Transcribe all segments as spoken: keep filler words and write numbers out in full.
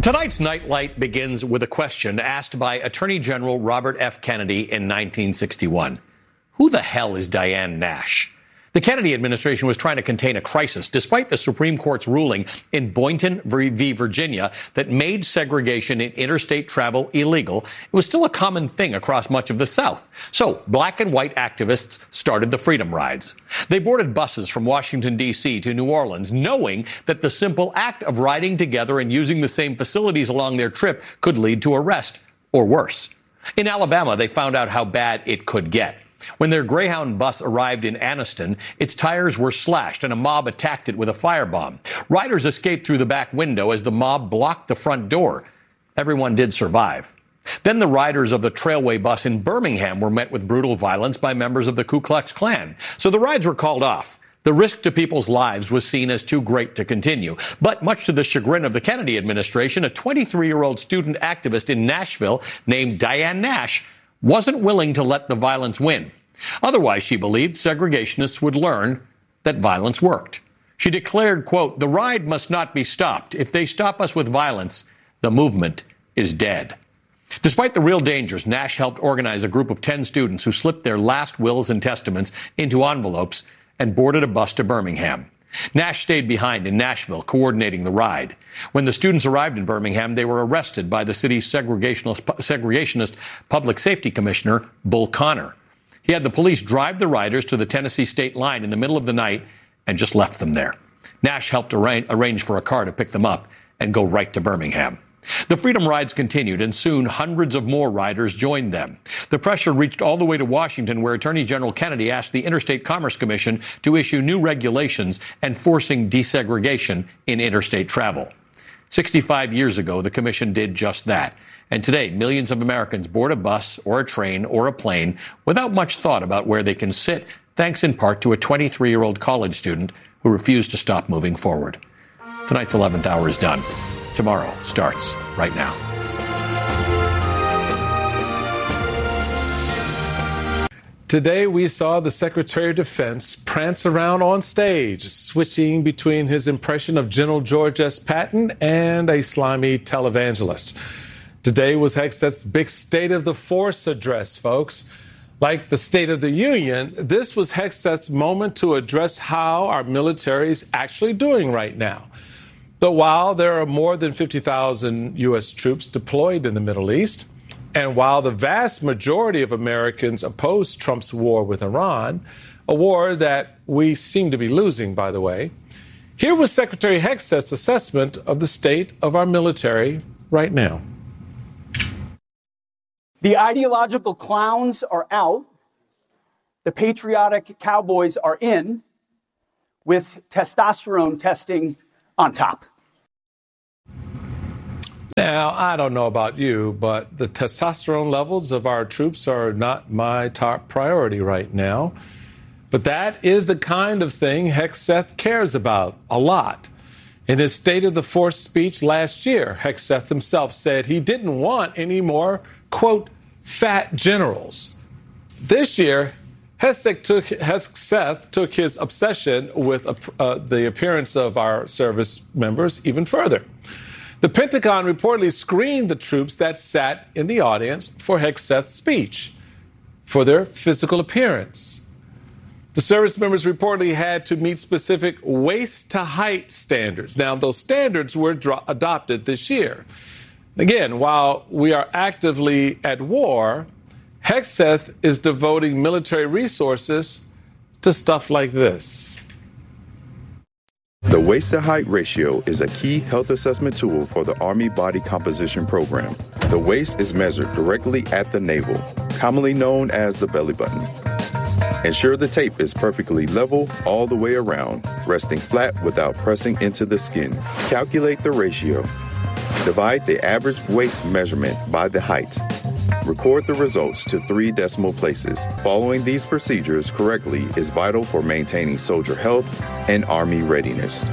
Tonight's Nightlight begins with a question asked by Attorney General Robert F. Kennedy in nineteen sixty-one. Who the hell is Diane Nash? The Kennedy administration was trying to contain a crisis despite the Supreme Court's ruling in Boynton v. Virginia that made segregation in interstate travel illegal. It was still a common thing across much of the South. So black and white activists started the Freedom Rides. They boarded buses from Washington, D C to New Orleans, knowing that the simple act of riding together and using the same facilities along their trip could lead to arrest or worse. In Alabama, they found out how bad it could get. When their Greyhound bus arrived in Anniston, its tires were slashed and a mob attacked it with a firebomb. Riders escaped through the back window as the mob blocked the front door. Everyone did survive. Then the riders of the Trailway bus in Birmingham were met with brutal violence by members of the Ku Klux Klan. So the rides were called off. The risk to people's lives was seen as too great to continue. But much to the chagrin of the Kennedy administration, a twenty-three-year-old student activist in Nashville named Diane Nash wasn't willing to let the violence win. Otherwise, she believed, segregationists would learn that violence worked. She declared, quote, "The ride must not be stopped. If they stop us with violence, the movement is dead." Despite the real dangers, Nash helped organize a group of ten students who slipped their last wills and testaments into envelopes and boarded a bus to Birmingham. Nash stayed behind in Nashville, coordinating the ride. When the students arrived in Birmingham, they were arrested by the city's segregationist, segregationist public safety commissioner, Bull Connor. He had the police drive the riders to the Tennessee state line in the middle of the night and just left them there. Nash helped arrange, arrange for a car to pick them up and go right to Birmingham. The Freedom Rides continued, and soon hundreds of more riders joined them. The pressure reached all the way to Washington, where Attorney General Kennedy asked the Interstate Commerce Commission to issue new regulations enforcing desegregation in interstate travel. sixty-five years ago, the commission did just that. And today, millions of Americans board a bus or a train or a plane without much thought about where they can sit, thanks in part to a twenty-three-year-old college student who refused to stop moving forward. Tonight's eleventh hour is done. Tomorrow starts right now. Today, we saw the Secretary of Defense prance around on stage, switching between his impression of General George S. Patton and a slimy televangelist. Today was Hegseth's big State of the Force address, folks. Like the State of the Union, this was Hegseth's moment to address how our military is actually doing right now. But while there are more than fifty thousand U S troops deployed in the Middle East, and while the vast majority of Americans oppose Trump's war with Iran, a war that we seem to be losing, by the way, here was Secretary Hegseth's assessment of the state of our military right now. The ideological clowns are out. The patriotic cowboys are in, with testosterone testing on top. Now, I don't know about you, but the testosterone levels of our troops are not my top priority right now. But that is the kind of thing Hegseth cares about a lot. In his State of the Force speech last year, Hegseth himself said he didn't want any more, quote, fat generals. This year, Hegseth took, Hegseth took his obsession with uh, the appearance of our service members even further. The Pentagon reportedly screened the troops that sat in the audience for Hegseth's speech for their physical appearance. The service members reportedly had to meet specific waist-to-height standards. Now, those standards were dro- adopted this year. Again, while we are actively at war, Hegseth is devoting military resources to stuff like this. The waist-to-height ratio is a key health assessment tool for the Army Body Composition Program. The waist is measured directly at the navel, commonly known as the belly button. Ensure the tape is perfectly level all the way around, resting flat without pressing into the skin. Calculate the ratio. Divide the average waist measurement by the height. Record the results to three decimal places. Following these procedures correctly is vital for maintaining soldier health and Army readiness.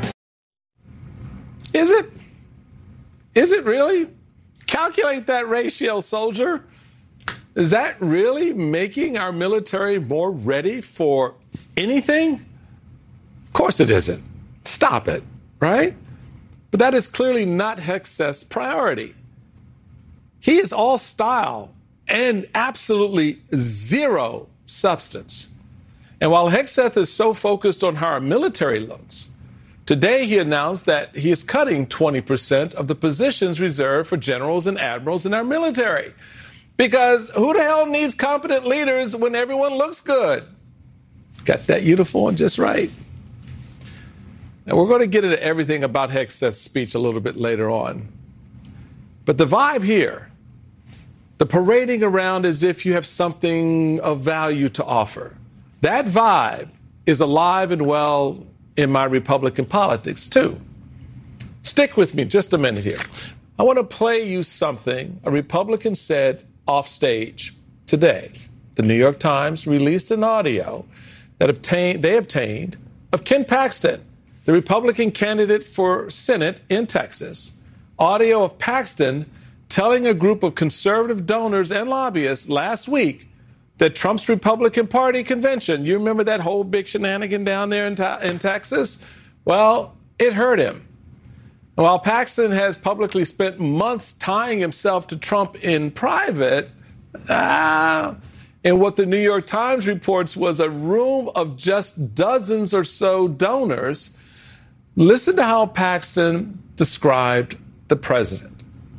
Is it? Is it really? Calculate that ratio, soldier. Is that really making our military more ready for anything? Of course it isn't. Stop it, right? But that is clearly not Hegseth's priority. He is all style and absolutely zero substance. And while Hegseth is so focused on how our military looks, today he announced that he is cutting twenty percent of the positions reserved for generals and admirals in our military. Because who the hell needs competent leaders when everyone looks good? Got that uniform just right. Now, we're going to get into everything about Hegseth's speech a little bit later on. But the vibe here, the parading around as if you have something of value to offer, that vibe is alive and well in my Republican politics, too. Stick with me just a minute here. I want to play you something a Republican said off stage today. The New York Times released an audio that obtained, they obtained of Ken Paxton, the Republican candidate for Senate in Texas. Audio of Paxton telling a group of conservative donors and lobbyists last week that Trump's Republican Party convention, you remember that whole big shenanigan down there in, ta- in Texas? Well, it hurt him. While Paxton has publicly spent months tying himself to Trump in private, ah, and what the New York Times reports was a room of just dozens or so donors, listen to how Paxton described the president.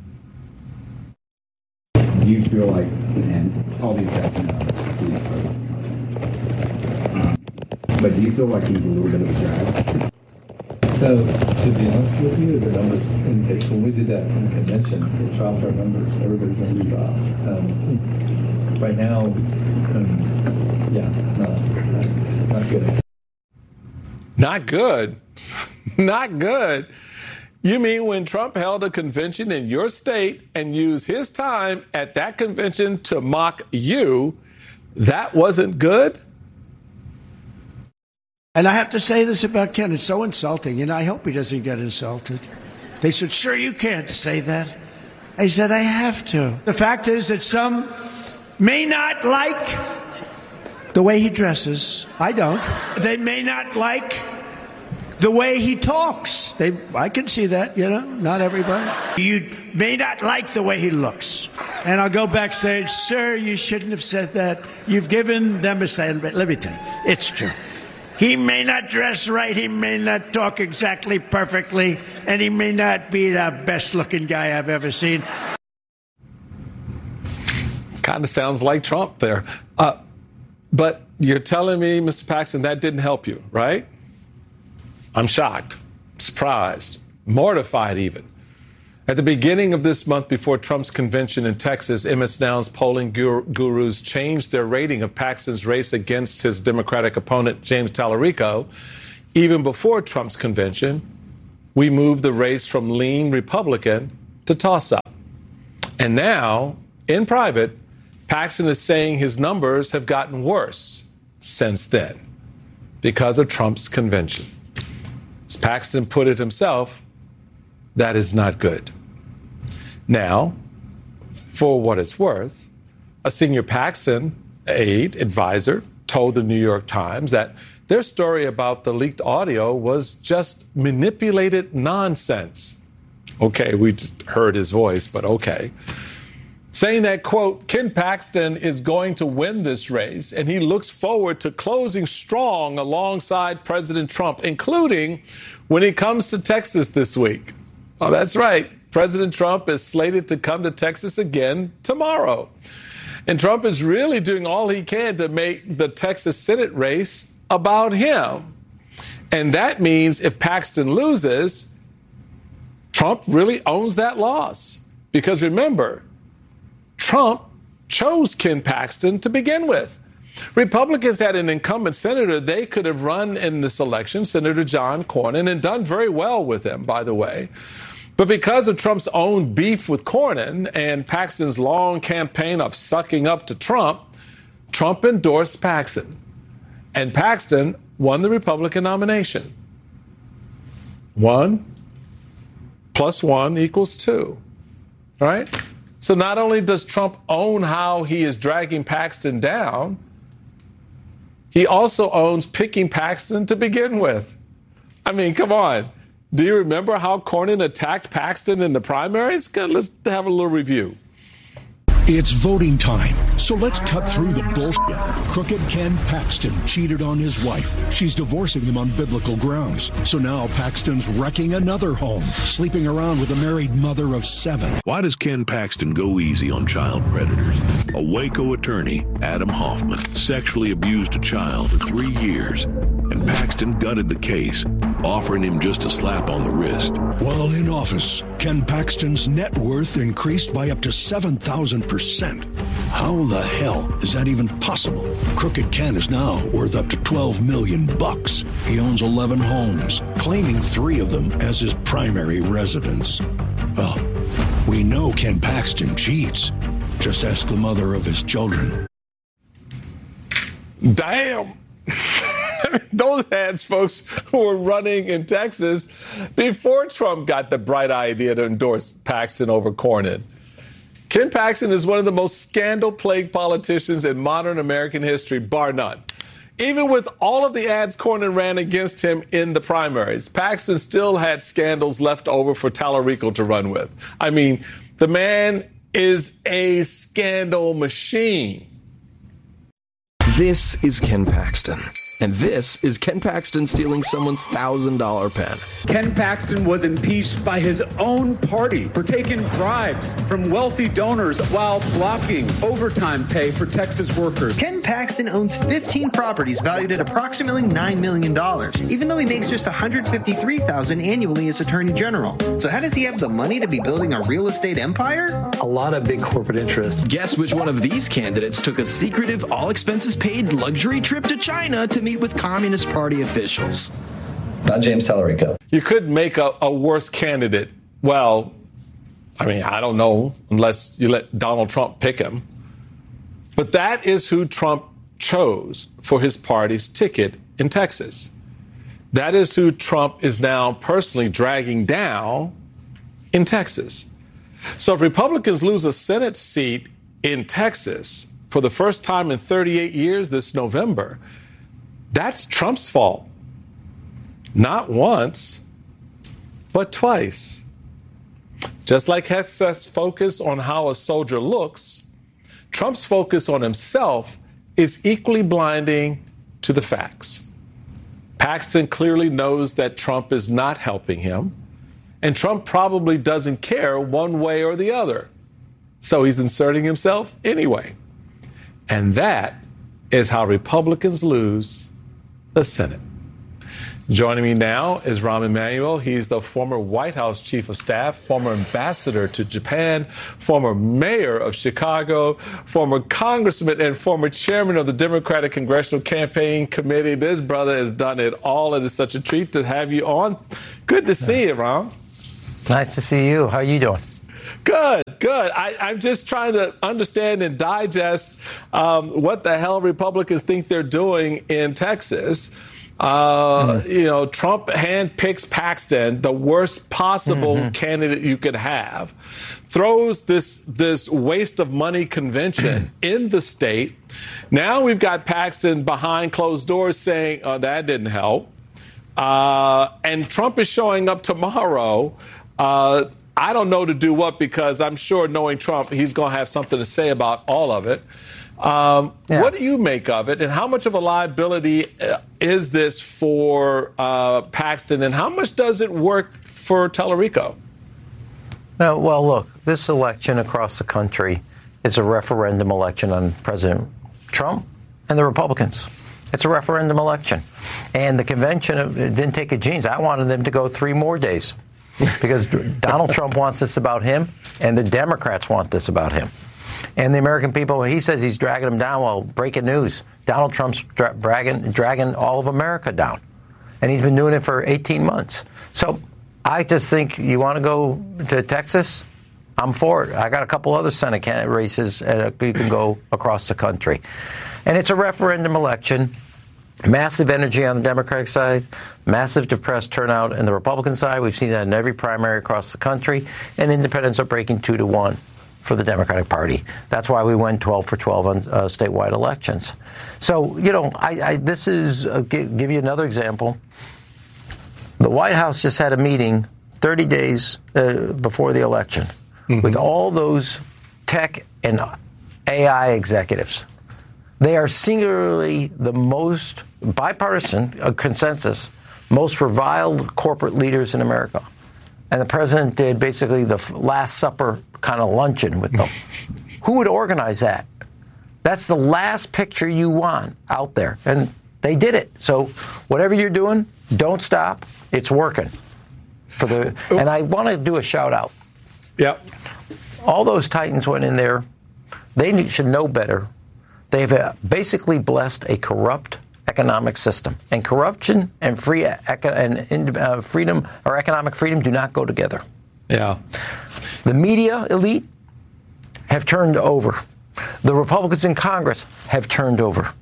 You feel like, and all these guys know, um, but do you feel like he's a little bit of a drag? So, to be honest with you, the numbers indicate when we did that convention, the trial for our numbers, everybody's going to be dropped. Um, right now, um, yeah, no, not good. Not good. Not good. You mean when Trump held a convention in your state and used his time at that convention to mock you, that wasn't good? And I have to say this about Ken. It's so insulting, and I hope he doesn't get insulted. They said, sure, you can't say that. I said, I have to. The fact is that some may not like the way he dresses. I don't. They may not like the way he talks. They, I can see that, you know, not everybody. You may not like the way he looks. And I'll go backstage, sir, you shouldn't have said that. You've given them a sign. Let me tell you, it's true. He may not dress right, he may not talk exactly perfectly, and he may not be the best-looking guy I've ever seen. Kind of sounds like Trump there. Uh, but you're telling me, Mister Paxton, that didn't help you, right? I'm shocked, surprised, mortified even. At the beginning of this month, before Trump's convention in Texas, M S Now's polling gurus changed their rating of Paxton's race against his Democratic opponent, James Tallarico. Even before Trump's convention, we moved the race from lean Republican to toss-up. And now, in private, Paxton is saying his numbers have gotten worse since then because of Trump's convention. As Paxton put it himself, that is not good. Now, for what it's worth, a senior Paxton aide, advisor, told the New York Times that their story about the leaked audio was just manipulated nonsense. Okay, we just heard his voice, but okay. Saying that, quote, Ken Paxton is going to win this race, and he looks forward to closing strong alongside President Trump, including when he comes to Texas this week. Oh, that's right. President Trump is slated to come to Texas again tomorrow. And Trump is really doing all he can to make the Texas Senate race about him. And that means if Paxton loses, Trump really owns that loss. Because remember, Trump chose Ken Paxton to begin with. Republicans had an incumbent senator they could have run in this election, Senator John Cornyn, and done very well with him, by the way. But because of Trump's own beef with Cornyn and Paxton's long campaign of sucking up to Trump, Trump endorsed Paxton. And Paxton won the Republican nomination. One plus one equals two, right? So not only does Trump own how he is dragging Paxton down, he also owns picking Paxton to begin with. I mean, come on. Do you remember how Cornyn attacked Paxton in the primaries? Good, let's have a little review. It's voting time, so let's cut through the bullshit. Crooked Ken Paxton cheated on his wife. She's divorcing him on biblical grounds. So now Paxton's wrecking another home, sleeping around with a married mother of seven. Why does Ken Paxton go easy on child predators? A Waco attorney, Adam Hoffman, sexually abused a child for three years, and Paxton gutted the case, offering him just a slap on the wrist. While in office, Ken Paxton's net worth increased by up to seven thousand percent. How the hell is that even possible? Crooked Ken is now worth up to twelve million bucks. He owns eleven homes, claiming three of them as his primary residence. Well, we know Ken Paxton cheats. Just ask the mother of his children. Damn. Those ads, folks, who were running in Texas before Trump got the bright idea to endorse Paxton over Cornyn. Ken Paxton is one of the most scandal-plagued politicians in modern American history, bar none. Even with all of the ads Cornyn ran against him in the primaries, Paxton still had scandals left over for Tallarico to run with. I mean, the man is a scandal machine. This is Ken Paxton. And this is Ken Paxton stealing someone's one thousand dollars pen. Ken Paxton was impeached by his own party for taking bribes from wealthy donors while blocking overtime pay for Texas workers. Ken Paxton owns fifteen properties valued at approximately nine million dollars, even though he makes just one hundred fifty-three thousand dollars annually as Attorney General. So how does he have the money to be building a real estate empire? A lot of big corporate interests. Guess which one of these candidates took a secretive, all-expenses-paid luxury trip to China to meet with Communist Party officials? Not James Tallarico. You could make a, a worse candidate. Well, I mean, I don't know, unless you let Donald Trump pick him. But that is who Trump chose for his party's ticket in Texas. That is who Trump is now personally dragging down in Texas. So if Republicans lose a Senate seat in Texas for the first time in thirty-eight years this November, that's Trump's fault. Not once, but twice. Just like Hegseth's focus on how a soldier looks, Trump's focus on himself is equally blinding to the facts. Paxton clearly knows that Trump is not helping him, and Trump probably doesn't care one way or the other. So he's inserting himself anyway. And that is how Republicans lose the Senate. Joining me now is Rahm Emanuel. He's the former White House chief of staff, former ambassador to Japan, former mayor of Chicago, former congressman, and former chairman of the Democratic Congressional Campaign Committee. This brother has done it all. It is such a treat to have you on. Good to see you, Rahm. Nice to see you. How are you doing? Good, good. I, I'm just trying to understand and digest um, what the hell Republicans think they're doing in Texas. Uh, mm-hmm. You know, Trump handpicks Paxton, the worst possible mm-hmm. candidate you could have, throws this this waste of money convention in the state. Now we've got Paxton behind closed doors saying, oh, that didn't help. Uh, and Trump is showing up tomorrow. Uh, I don't know to do what, because I'm sure, knowing Trump, he's going to have something to say about all of it. Um, yeah. What do you make of it, and how much of a liability is this for uh, Paxton, and how much does it work for Tallarico? Uh, well, look, this election across the country is a referendum election on President Trump and the Republicans. It's a referendum election. And the convention it didn't take a genius. I wanted them to go three more days because Donald Trump wants this about him, and the Democrats want this about him. And the American people, he says he's dragging them down. Well, breaking news, Donald Trump's dra- dragging, dragging all of America down. And he's been doing it for eighteen months. So I just think you want to go to Texas, I'm for it. I got a couple other Senate candidate races uh, you can go across the country. And it's a referendum election. Massive energy on the Democratic side, massive depressed turnout on the Republican side. We've seen that in every primary across the country. And independents are breaking two to one for the Democratic Party. That's why we went twelve for twelve on uh, statewide elections. So, you know, I, I, this is, uh, give, give you another example. The White House just had a meeting thirty days uh, before the election mm-hmm. with all those tech and A I executives. They are singularly the most bipartisan uh, consensus, most reviled corporate leaders in America. And the president did basically the Last Supper kind of luncheon with them. Who would organize that? That's the last picture you want out there. And they did it. So whatever you're doing, don't stop. It's working. For the and I want to do a shout out. Yep. All those Titans went in there. They should know better. They've uh, basically blessed a corrupt economic system. And corruption and free eco- and uh, freedom or economic freedom do not go together. Yeah. The media elite have turned over. The Republicans in Congress have turned over.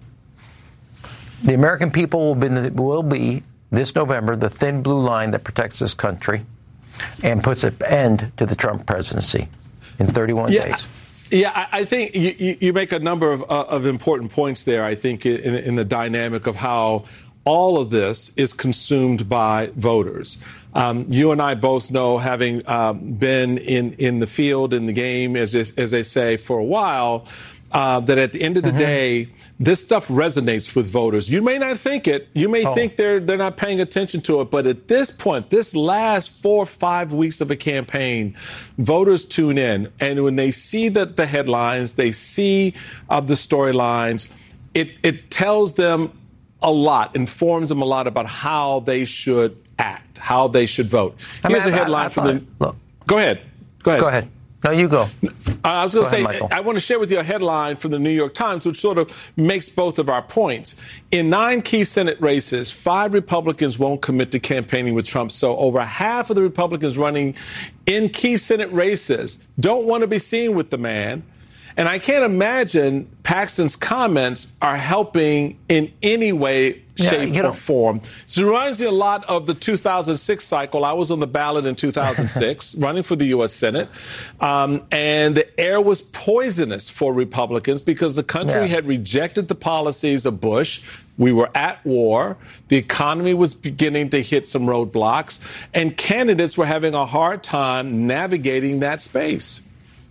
The American people will be, will be this November the thin blue line that protects this country and puts an end to the Trump presidency in thirty-one yeah. days. Yeah, I, I think you, you make a number of, uh, of important points there, I think, in, in the dynamic of how all of this is consumed by voters. Um, you and I both know, having um, been in, in the field, in the game, as, as they say, for a while, uh, that at the end of the mm-hmm. day, this stuff resonates with voters. You may not think it. You may oh. think they're they're not paying attention to it. But at this point, this last four or five weeks of a campaign, voters tune in. And when they see the, the headlines, they see uh, the storylines, it, it tells them a lot, informs them a lot about how they should act, how they should vote. Here's I mean, a headline I, I, I from the... Look, go ahead. Go ahead. Go ahead. No, you go. I was going to say, ahead, I want to share with you a headline from the New York Times, which sort of makes both of our points. In nine key Senate races, five Republicans won't commit to campaigning with Trump. So over half of the Republicans running in key Senate races don't want to be seen with the man. And I can't imagine Paxton's comments are helping in any way, shape, yeah, or form. So it reminds me a lot of the two thousand six cycle. I was on the ballot in two thousand six, running for the U S Senate. Um, and the air was poisonous for Republicans because the country yeah. had rejected the policies of Bush. We were at war. The economy was beginning to hit some roadblocks. And candidates were having a hard time navigating that space.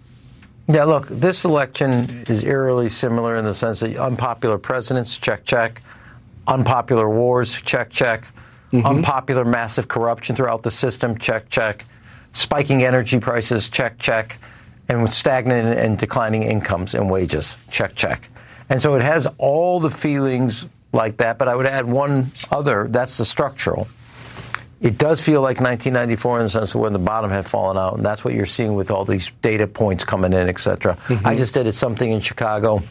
Yeah, look, this election is eerily similar in the sense that unpopular presidents, check, check. Unpopular wars, check, check. Mm-hmm. Unpopular massive corruption throughout the system, check, check. Spiking energy prices, check, check. And with stagnant and declining incomes and wages, check, check. And so it has all the feelings like that, but I would add one other, that's the structural. It does feel like nineteen ninety-four in the sense of when the bottom had fallen out, and that's what you're seeing with all these data points coming in, et cetera. Mm-hmm. I just did something in Chicago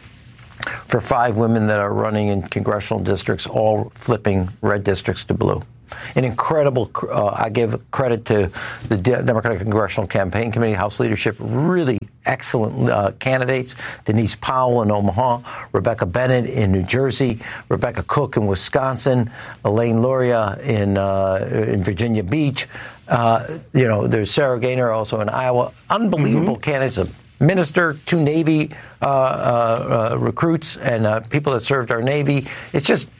for five women that are running in congressional districts, all flipping red districts to blue. An incredible, uh, I give credit to the Democratic Congressional Campaign Committee, House leadership, really excellent uh, candidates. Denise Powell in Omaha, Rebecca Bennett in New Jersey, Rebecca Cook in Wisconsin, Elaine Luria in, uh, in Virginia Beach. Uh, you know, there's Sarah Gaynor also in Iowa. Unbelievable mm-hmm. candidates. A minister, two Navy uh, uh, uh, recruits, and uh, people that served our Navy. It's just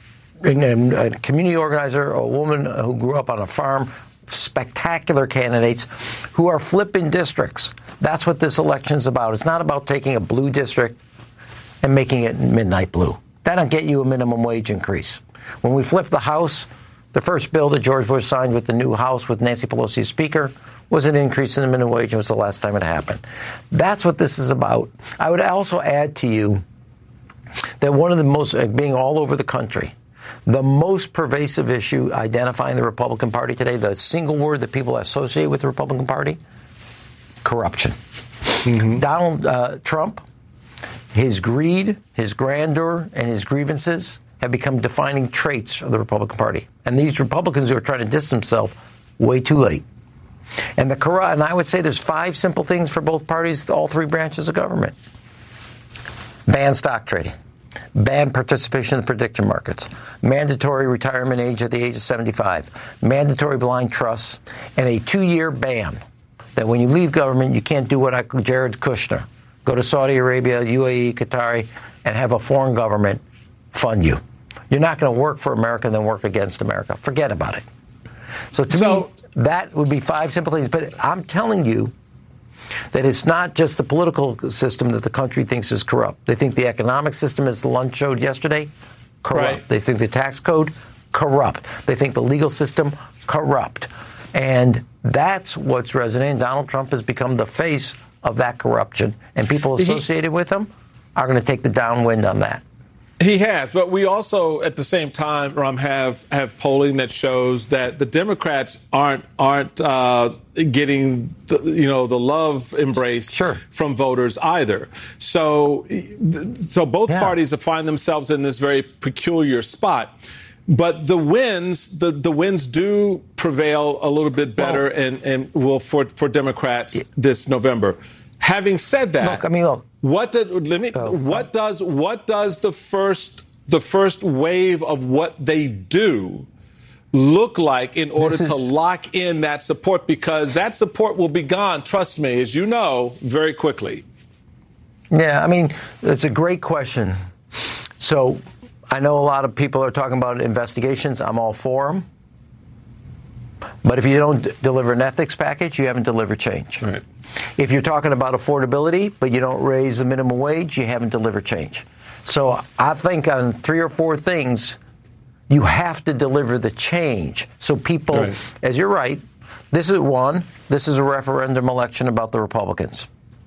a community organizer, a woman who grew up on a farm, spectacular candidates who are flipping districts. That's what this election is about. It's not about taking a blue district and making it midnight blue. That'll get you a minimum wage increase. When we flipped the House, the first bill that George Bush signed with the new House with Nancy Pelosi as Speaker was an increase in the minimum wage. It was the last time it happened. That's what this is about. I would also add to you that one of the most, being all over the country, the most pervasive issue identifying the Republican Party today, the single word that people associate with the Republican Party, corruption. Mm-hmm. Donald uh, Trump, his greed, his grandeur, and his grievances have become defining traits of the Republican Party. And these Republicans who are trying to distance themselves, way too late. And the corrupt, and I would say there's five simple things for both parties, all three branches of government. Ban stock trading. Ban participation in the prediction markets, mandatory retirement age at the age of seventy-five, mandatory blind trusts, and a two-year ban that when you leave government, you can't do what I, Jared Kushner, go to Saudi Arabia, U A E, Qatar, and have a foreign government fund you. You're not going to work for America and then work against America. Forget about it. So to so, me, that would be five simple things. But I'm telling you that it's not just the political system that the country thinks is corrupt. They think the economic system, as the lunch showed yesterday, corrupt. Right. They think the tax code, corrupt. They think the legal system, corrupt. And that's what's resonating. Donald Trump has become the face of that corruption. And people associated he, with him are going to take the downwind on that. He has, but we also, at the same time, Ram, have have polling that shows that the Democrats aren't aren't uh, getting the, you know the love embrace sure. from voters either. So, so both yeah. parties find themselves in this very peculiar spot. But the wins, the, the wins do prevail a little bit better, well, and and will for for Democrats yeah. this November. Having said that, look, I mean, look. What did let me? Oh, what does what does the first the first wave of what they do look like in order is, to lock in that support? Because that support will be gone, trust me, as you know, very quickly. Yeah, I mean, it's a great question. So I know a lot of people are talking about investigations. I'm all for them. But if you don't d- deliver an ethics package, you haven't delivered change. Right. If you're talking about affordability, but you don't raise the minimum wage, you haven't delivered change. So I think on three or four things, you have to deliver the change. So people, right. as you're right, this is one, this is a referendum election about the Republicans.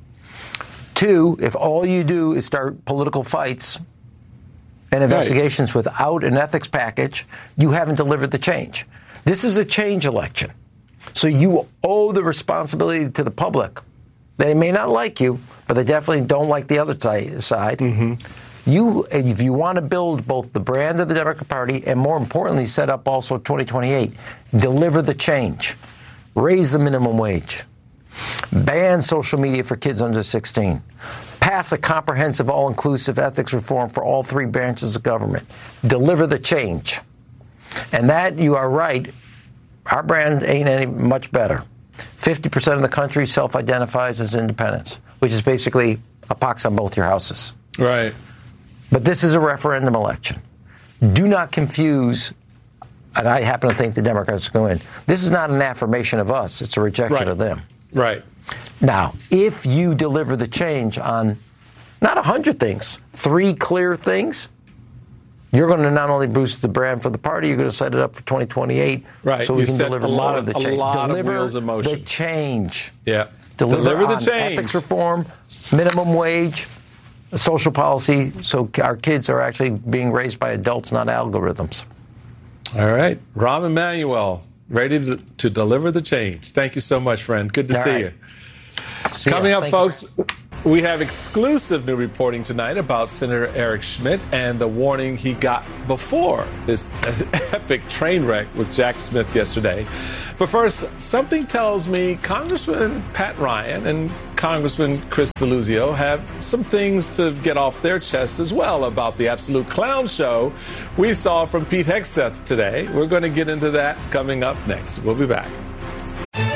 Two, if all you do is start political fights and investigations right. without an ethics package, you haven't delivered the change. This is a change election. So you owe the responsibility to the public. They may not like you, but they definitely don't like the other side. Mm-hmm. You, if you want to build both the brand of the Democratic Party and, more importantly, set up also twenty twenty-eight, deliver the change. Raise the minimum wage. Ban social media for kids under sixteen. Pass a comprehensive, all-inclusive ethics reform for all three branches of government. Deliver the change. And that, you are right, our brand ain't any much better. fifty percent of the country self-identifies as independents, which is basically a pox on both your houses. Right. But this is a referendum election. Do not confuse, and I happen to think the Democrats are going to win. This is not an affirmation of us. It's a rejection right. of them. Right. Now, if you deliver the change on not one hundred things, three clear things, you're going to not only boost the brand for the party, you're going to set it up for twenty twenty-eight, right. so we you can deliver more of the change. A lot deliver of wheels in motion. the change. Yeah. Deliver, deliver the on change. Ethics reform, minimum wage, social policy, so our kids are actually being raised by adults, not algorithms. All right. Rahm Emanuel, ready to, to deliver the change. Thank you so much, friend. Good to All see right. you. See Coming ya. up, Thank folks, you. we have exclusive new reporting tonight about Senator Eric Schmidt and the warning he got before this epic train wreck with Jack Smith yesterday. But first, something tells me Congressman Pat Ryan and Congressman Chris Deluzio have some things to get off their chest as well about the absolute clown show we saw from Pete Hegseth today. We're going to get into that coming up next. We'll be back.